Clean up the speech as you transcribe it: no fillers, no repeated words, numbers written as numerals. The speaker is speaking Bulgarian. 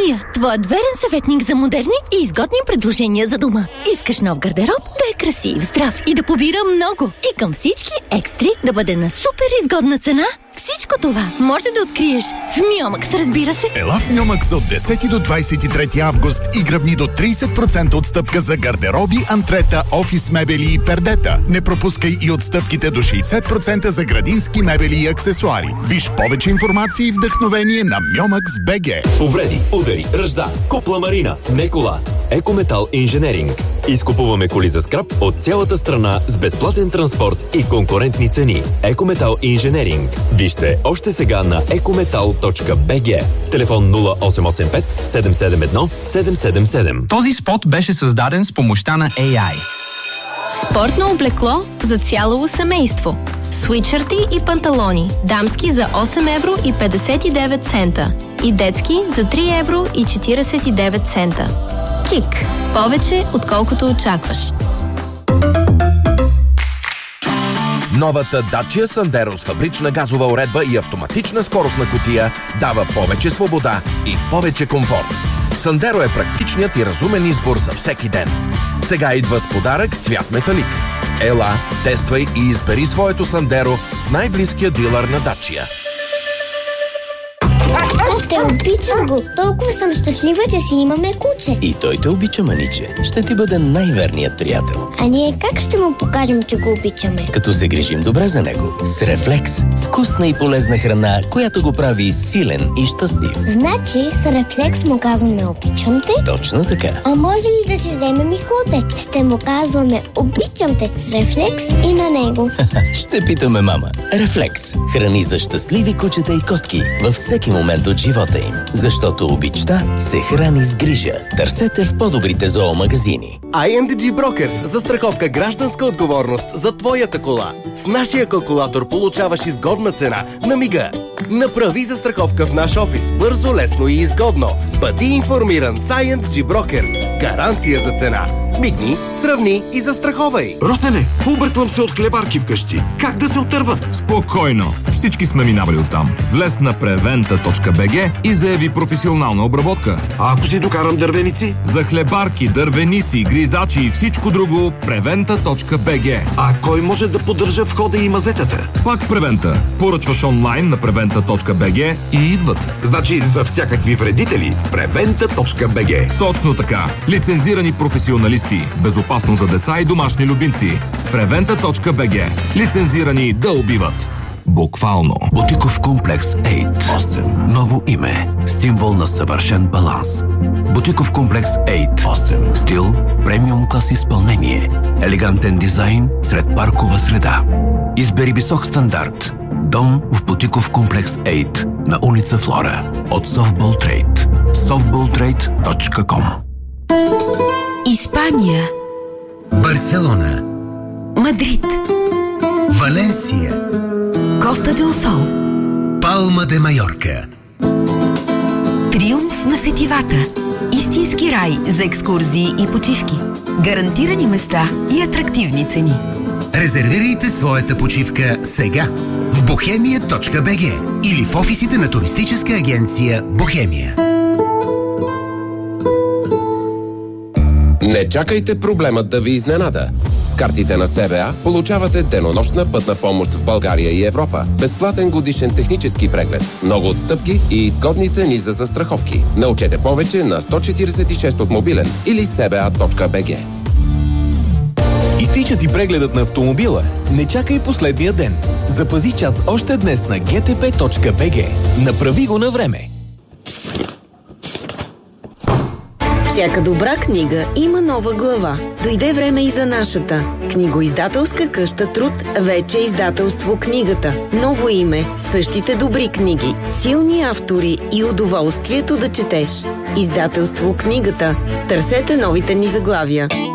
IKEA, твоят верен съветник за модерни и изгодни предложения за дома. Искаш нов гардероб да е красив, здрав и да побира много. И към всички екстри да бъде на супер изгодна цена. Всичко това може да откриеш в Миомакс, разбира се. Ела в Миомакс от 10 до 23 август и гръбни до 30% отстъпка за гардероби, антрета, офис мебели и пердета. Не пропускай и отстъпките до 60% за градински мебели и аксесуари. Виж повече информация и вдъхновение на Миомакс БГ. Повреди, удари, ръжда, купла марина, не кола. Екометал Инженеринг. Изкупуваме коли за скрап от цялата страна с безплатен транспорт и конкурентни цени. Екометал Инженеринг. Вижте още сега на ecometal.bg. Телефон 0885 771 777. Този спот беше създаден с помощта на AI. Спортно облекло за цяло семейство. Свитшърти и панталони. Дамски за 8 евро и 59 цента. И детски за 3 евро и 49 цента. Кик. Повече, отколкото очакваш. Новата Dacia Sandero с фабрична газова уредба и автоматична скоростна кутия дава повече свобода и повече комфорт. Sandero е практичният и разумен избор за всеки ден. Сега идва с подарък цвят металик. Ела, тествай и избери своето Sandero в най-близкия дилър на Dacia. Те обичам го. Толкова съм щастлива, че си имаме куче. И той те обича, маниче. Ще ти бъде най-верният приятел. А ние как ще му покажем, че го обичаме? Като се грижим добре за него. С Рефлекс. Вкусна и полезна храна, която го прави силен и щастлив. Значи с Рефлекс му казваме обичам те? Точно така. А може ли да си вземем и коте? Ще му казваме обичам те с Рефлекс и на него. Ще питаме мама. Рефлекс. Храни за щастливи кучета и котки във всеки момент от живота им. Защото обичта се храни с грижа. Търсете в по-добрите зоомагазини. INDG Brokers. Застраховка гражданска отговорност за твоята кола. С нашия калкулатор получаваш изгодна цена на мига. Направи застраховка в наш офис. Бързо, лесно и изгодно. Бъди информиран с INDG Brokers. Гаранция за цена. Мигни, сравни и застраховай. Росене, объртвам се от хлебарки вкъщи. Как да се отърва? Спокойно. Всички сме минавали оттам. Влез на preventa.bg и заяви професионална обработка. А ако си докарам дървеници? За хлебарки, дървеници, гризачи и всичко друго, preventa.bg. А кой може да поддържа входа и мазетата? Пак Preventa. Поръчваш онлайн на preventa.bg и идват. Значи за всякакви вредители preventa.bg. Точно така. Лицензирани професионалисти. Безопасно за деца и домашни любимци. preventa.bg. Лицензирани да убиват. Буквално. Бутиков комплекс 8. Ново име. Символ на съвършен баланс. Бутиков комплекс 8. Стил, премиум клас изпълнение. Елегантен дизайн сред паркова среда. Избери висок стандарт. Дом в Бутиков комплекс 8 на улица Флора. От Softball Trade. softballtrade.com. Испания. Барселона. Мадрид. Валенсия. Коста дел Сол. Палма де Майорка. Триумф на сетивата. Истински рай за екскурзии и почивки. Гарантирани места и атрактивни цени. Резервирайте своята почивка сега в bohemia.bg или в офисите на туристическа агенция Бохемия. Не чакайте проблемът да ви изненада. С картите на СБА получавате денонощна пътна помощ в България и Европа, безплатен годишен технически преглед, много отстъпки и изгодни цени за застраховки. Научете повече на 146 от мобилен или sba.bg. Изтича ти прегледът на автомобила? Не чакай последния ден. Запази час още днес на gtp.bg. Направи го на време. Всяка добра книга има нова глава. Дойде време и за нашата. Книгоиздателска къща Труд вече е издателство Книгата. Ново име, същите добри книги, силни автори и удоволствието да четеш. Издателство Книгата. Търсете новите ни заглавия.